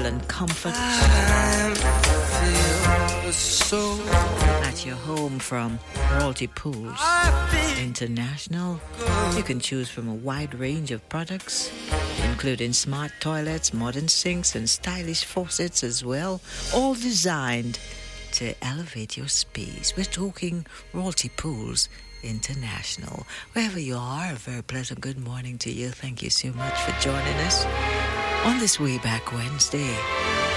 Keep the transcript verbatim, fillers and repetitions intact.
and comfort so at your home from Royalty Pools International. You can choose from a wide range of products, including smart toilets, modern sinks, and stylish faucets as well, all designed to elevate your space. We're talking Royalty Pools International. Wherever you are, a very pleasant good morning to you. Thank you so much for joining us on this Way Back Wednesday.